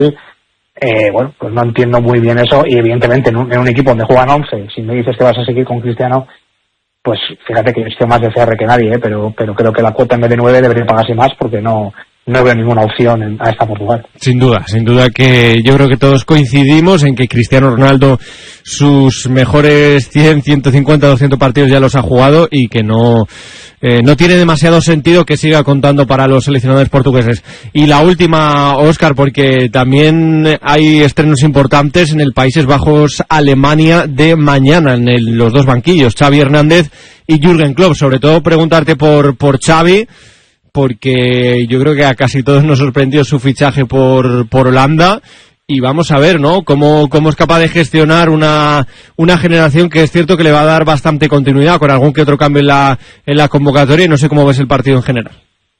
bueno, pues no entiendo muy bien eso, y evidentemente en un equipo donde juegan 11, si me dices que vas a seguir con Cristiano, pues fíjate que yo estoy más de CR que nadie, pero creo que la cuota en vez de 9 debería pagarse más, porque no veo ninguna opción a esta Portugal. Sin duda que yo creo que todos coincidimos en que Cristiano Ronaldo sus mejores 100, 150, 200 partidos ya los ha jugado y que no tiene demasiado sentido que siga contando para los seleccionadores portugueses. Y la última, Óscar, porque también hay estrenos importantes en el Países Bajos-Alemania de mañana, en los dos banquillos, Xavi Hernández y Jürgen Klopp. Sobre todo preguntarte por Xavi, porque yo creo que a casi todos nos sorprendió su fichaje por Holanda, y vamos a ver, ¿no?, cómo es capaz de gestionar una generación que es cierto que le va a dar bastante continuidad, con algún que otro cambio en la convocatoria, y no sé cómo ves el partido en general.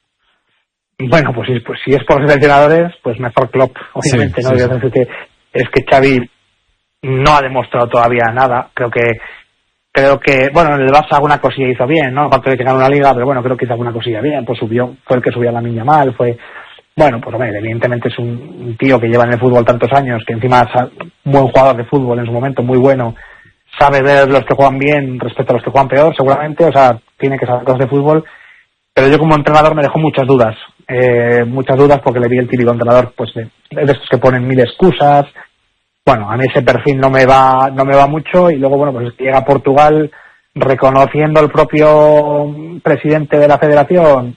Bueno, pues si es por los seleccionadores, pues mejor Klopp, obviamente, sí, ¿no? Sí. Es que Xavi no ha demostrado todavía nada. Creo que, bueno, en el Barça alguna cosilla hizo bien, ¿no? Aparte de que ganó una liga, pero bueno, creo que hizo alguna cosilla bien, pues fue el que subió a Lamine Yamal, bueno, pues hombre, evidentemente es un tío que lleva en el fútbol tantos años, que encima es un buen jugador de fútbol en su momento, muy bueno, sabe ver los que juegan bien respecto a los que juegan peor, seguramente, o sea, tiene que saber cosas de fútbol, pero yo como entrenador me dejó muchas dudas porque le vi el típico entrenador, pues de estos que ponen mil excusas. Bueno, a mí ese perfil no me va mucho, y luego, bueno, pues llega a Portugal reconociendo el propio presidente de la federación,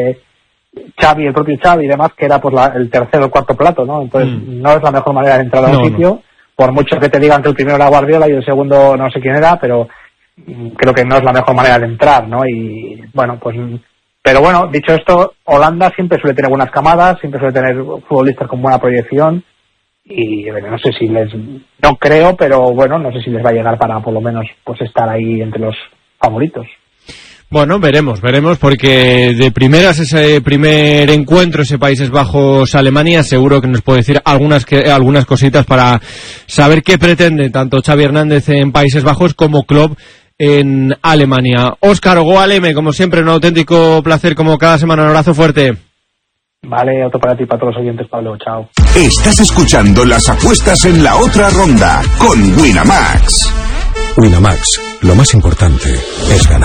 el propio Xavi y demás, que era pues el tercer o cuarto plato, ¿no? Entonces no es la mejor manera de entrar a un sitio, por mucho que te digan que el primero era Guardiola y el segundo no sé quién era, pero creo que no es la mejor manera de entrar, ¿no? Y bueno, pues, pero bueno, dicho esto, Holanda siempre suele tener buenas camadas, siempre suele tener futbolistas con buena proyección, y no sé si no creo, pero bueno, no sé si les va a llegar para por lo menos pues estar ahí entre los favoritos. Bueno, veremos, porque de primeras ese primer encuentro, ese Países Bajos-Alemania, seguro que nos puede decir algunas cositas para saber qué pretende tanto Xavi Hernández en Países Bajos como Klopp en Alemania. Óscar Goaleme, como siempre, un auténtico placer, como cada semana. Un abrazo fuerte. Vale, otro para ti, para todos los oyentes, Pablo. Chao. Estás escuchando las apuestas en la otra ronda con Winamax. Winamax, lo más importante es ganar.